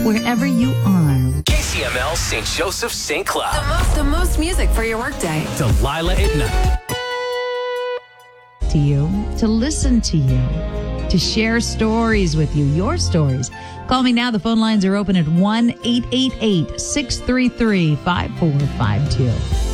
wherever you are. KCML St. Joseph St. Cloud. The most music for your workday. Delilah at night. To you, to listen to you, to share stories with you, your stories. Call me now. The phone lines are open at 1-888-633-5452.